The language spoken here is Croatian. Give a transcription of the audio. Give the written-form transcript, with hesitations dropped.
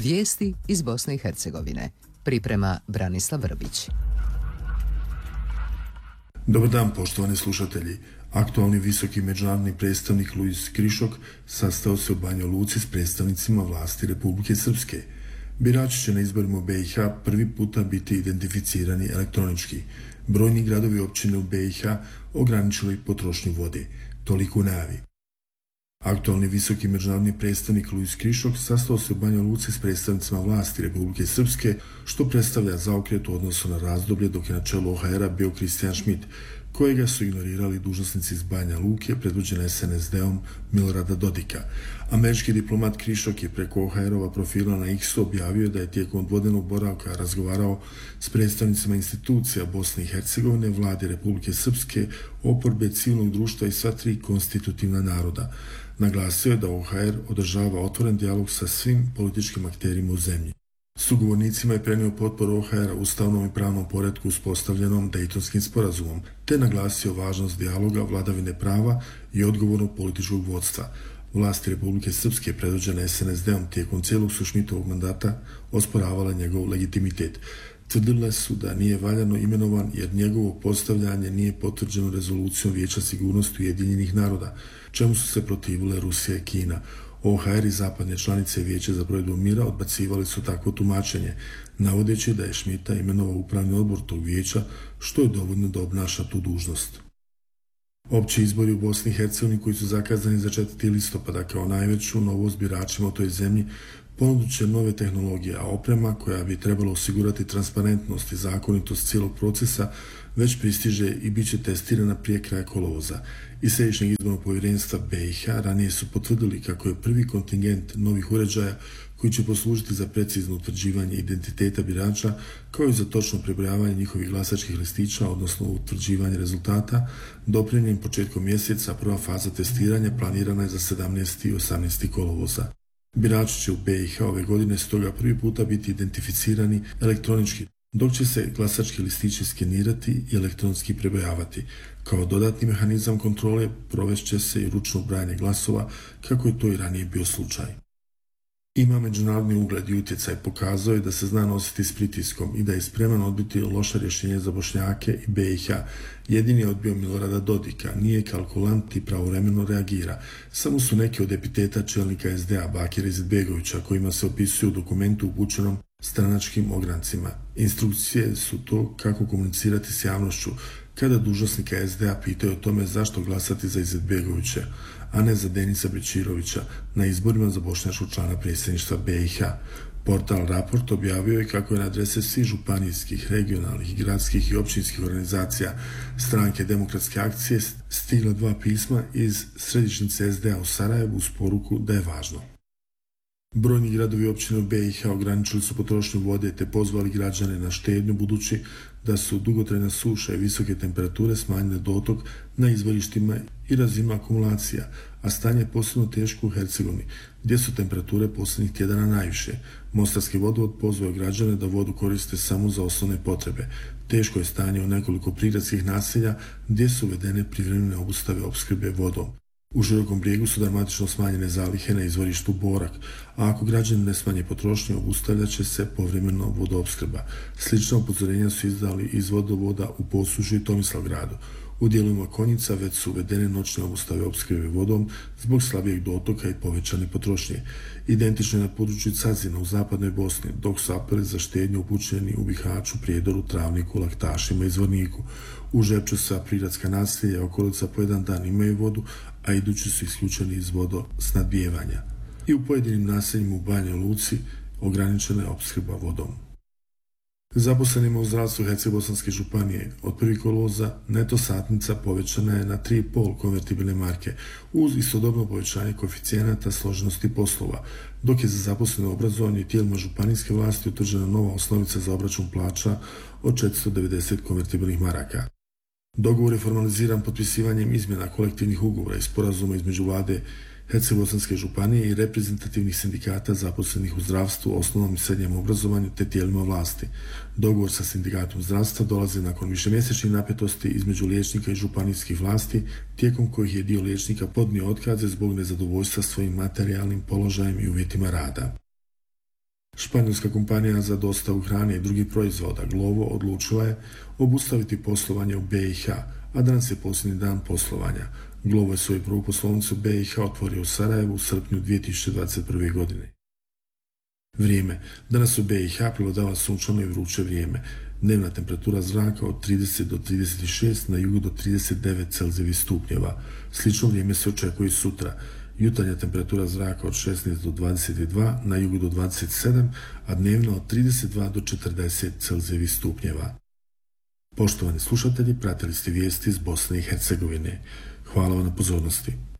Vijesti iz Bosne i Hercegovine. Priprema Branislav Vrbić. Dobar dan, poštovani slušatelji. Aktualni visoki međunarodni predstavnik Luis Krišok sastao se u Banja Luci s predstavnicima vlasti Republike Srpske. Birači će na izborima u BiH prvi puta biti identificirani elektronički. Brojni gradovi i općine u BiH ograničili potrošnju vode. Toliko u najavi. Aktualni visoki međunarodni predstavnik Luis Krišok sastao se u Banja Luci s predstavnicima vlasti Republike Srpske, što predstavlja zaokret u odnosu na razdoblje dok je na čelu OHR-a bio Kristijan Schmidt, kojega su ignorirali dužnosnici iz Banja Luke predvođene SNSD-om Milorada Dodika. Američki diplomat Krišok je preko OHR-ova profila na X objavio da je tijekom dvodnevnog boravka razgovarao s predstavnicima institucija Bosne i Hercegovine, vlade Republike Srpske, oporbe, civilnog društva i sva tri konstitutivna naroda. Naglasio je da OHR održava otvoren dijalog sa svim političkim akterima u zemlji. Sugovornicima je prenio potporu OHR-a ustavnom i pravnom poretku uspostavljenom Dejtonskim sporazumom, te naglasio važnost dijaloga, vladavine prava i odgovornog političkog vodstva. Vlasti Republike Srpske predvođene SNSD-om tijekom cijelog su Schmidtovog mandata osporavala njegov legitimitet. Tvrdile su da nije valjano imenovan jer njegovo postavljanje nije potvrđeno rezolucijom Vijeća sigurnosti Ujedinjenih naroda, čemu su se protivile Rusija i Kina. OHR i zapadne članice Vijeća za provedbu mira odbacivali su takvo tumačenje, navodeći da je Schmidta imenovao upravni odbor tog vijeća, što je dovoljno da obnaša tu dužnost. Opći izbori u Bosni i Hercegovini koji su zakazani za 4. listopada kao najveću novost biračima u toj zemlji ponudit će nove tehnologije, a oprema koja bi trebala osigurati transparentnost i zakonitost cijelog procesa već pristiže i bit će testirana prije kraja kolovoza. Iz Središnjeg izbornog povjerenstva BiH ranije su potvrdili kako je prvi kontingent novih uređaja koji će poslužiti za precizno utvrđivanje identiteta birača kao i za točno prebrojavanje njihovih glasačkih listića, odnosno utvrđivanje rezultata, doprinjen početkom mjeseca. Prva faza testiranja planirana je za 17. i 18. kolovoza. Birači će u BiH ove godine stoga prvi puta biti identificirani elektronički, dok će se glasački listići skenirati i elektronski prebrojavati. Kao dodatni mehanizam kontrole provest će se i ručno brojanje glasova, kako je to i ranije bio slučaj. Ima međunarodni ugled i utjecaj, pokazao je da se zna nositi s pritiskom i da je spreman odbiti loše rješenje za Bošnjake i BiH. Jedini je odbio Milorada Dodika, nije kalkulant i pravovremeno reagira. Samo su neki od epiteta čelnika SDA Bakira Izetbegovića, kojima se opisuju u dokumentu upućenom stranačkim ograncima. Instrukcije su to kako komunicirati s javnošću kada dužnosnika SDA pitaju o tome zašto glasati za Izetbegovića, a ne za Denisa Bečirovića na izborima za bošnjačkog člana predsjedništva BiH. Portal Raport objavio je kako je na adrese svih županijskih, regionalnih, gradskih i općinskih organizacija Stranke demokratske akcije stigla 2 pisma iz središnjice SDA u Sarajevu uz poruku da je važno. Brojni gradovi i općine u BiH ograničili su potrošnju vode te pozvali građane na štednju, budući da su dugotrajna suša i visoke temperature smanjile dotok na izvorištima i razinu akumulacija, a stanje je posebno teško u Hercegovini, gdje su temperature posljednjih tjedana najviše. Mostarski vodovod pozvao građane da vodu koriste samo za osnovne potrebe. Teško je stanje u nekoliko prigradskih naselja gdje su uvedene privremene obustave opskrbe vodom. U Širokom Brijegu su dramatično smanjene zalihe na izvorištu Borak, a ako građani ne smanje potrošnju, obustavljat će se povremeno vodoopskrba. Slična upozorenja su izdali iz vodovoda u Posušju i Tomislavgradu. U dijelovima Konjica već su uvedene noćne obustave opskrbe vodom zbog slabijeg dotoka i povećane potrošnje. Identično je na području Cazina u zapadnoj Bosni, dok su apeli za štednju upućeni u Bihaću, Prijedoru, Travniku, Laktašima i Zvorniku. U Žepču sva prigradska naselja i okolica po jedan dan imaju vodu, a idući su isključeni iz vodosnabdijevanja. I u pojedinim naseljima u Banja Luci ograničena je opskrba vodom. Zaposlenima u zdravstvu Herceg-Bosanske županije od 1. kolovoza neto satnica povećana je na 3,5 konvertibilne marke, uz istodobno povećanje koeficijenata složenosti poslova, dok je za zaposlene u obrazovanju i tijelima županijske vlasti utvrđena nova osnovica za obračun plaća od 490 konvertibilnih maraka. Dogovor je formaliziran potpisivanjem izmjena kolektivnih ugovora i sporazuma između vlade Herceg-Bosanske županije i reprezentativnih sindikata zaposlenih u zdravstvu, osnovnom i srednjem obrazovanju te tijelima vlasti. Dogovor sa sindikatom zdravstva dolazi nakon višemjesečnih napetosti između liječnika i županijskih vlasti, tijekom kojih je dio liječnika podnio otkaze zbog nezadovoljstva svojim materijalnim položajem i uvjetima rada. Španjolska kompanija za dostavu hrane i drugih proizvoda Glovo odlučila je obustaviti poslovanje u BiH, a danas je posljednji dan poslovanja. Glovo je svoju prvu poslovnicu BiH otvorio u Sarajevu u srpnju 2021. godine. Vrijeme. Danas u BiH prevladava sunčano i vruće vrijeme. Dnevna temperatura zraka od 30 do 36, na jugu do 39 Celzijevih stupnjeva. Slično vrijeme se očekuje i sutra. Jutarnja temperatura zraka od 16 do 22, na jugu do 27, a dnevno od 32 do 40 Celzijevih stupnjeva. Poštovani slušatelji, pratili ste vijesti iz Bosne i Hercegovine. Hvala vam na pozornosti.